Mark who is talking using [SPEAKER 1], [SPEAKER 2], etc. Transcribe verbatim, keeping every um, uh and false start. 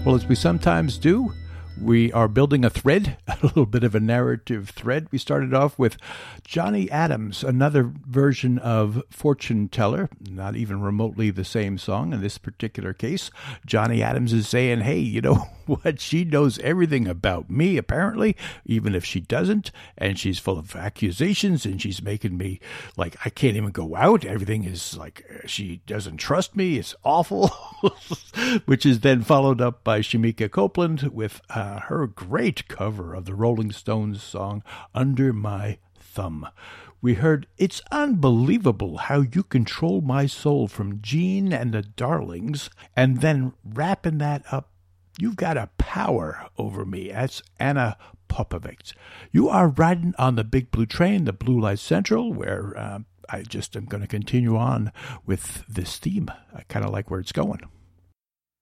[SPEAKER 1] Well, as we sometimes do, we are building a thread, a little bit of a narrative thread. We started off with Johnny Adams, another version of Fortune Teller, not even remotely the same song in this particular case. Johnny Adams is saying, hey, you know what? She knows everything about me, apparently, even if she doesn't. And she's full of accusations, and she's making me like I can't even go out. Everything is like she doesn't trust me. It's awful, which is then followed up by Shemekia Copeland with uh, her great cover of the Rolling Stones song, Under My Thumb. We heard It's Unbelievable How You Control My Soul from Gene and the Darlings, and then wrapping that up, You've Got a Power Over Me. That's Anna Popovich. You are riding on the Big Blue Train, the Blue Light Central, where uh, I just am going to continue on with this theme. I kind of like where it's going.